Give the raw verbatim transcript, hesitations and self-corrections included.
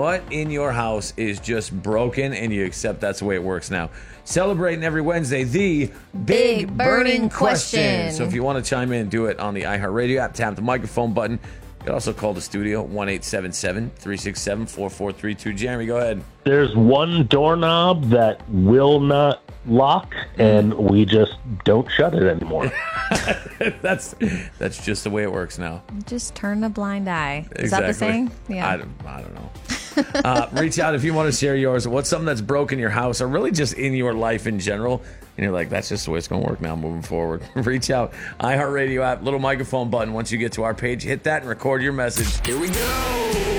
what in your house is just broken and you accept that's the way it works now. Celebrating every Wednesday the Big, Big Burning, Burning question. Question. So if you want to chime in, do it on the iHeartRadio app. Tap the microphone button. You can also call the studio, one eight seven seven, three six seven, four four three two. Jeremy, go ahead. There's one doorknob that will not lock, and we just don't shut it anymore. that's that's just the way it works now. Just turn a blind eye. Is Exactly. that the saying? Yeah. I don't, I don't know. uh, reach out if you want to share yours. What's something that's broken in your house or really just in your life in general? And you're like, that's just the way it's going to work now moving forward. Reach out. iHeartRadio app, little microphone button. Once you get to our page, hit that and record your message. Here we go.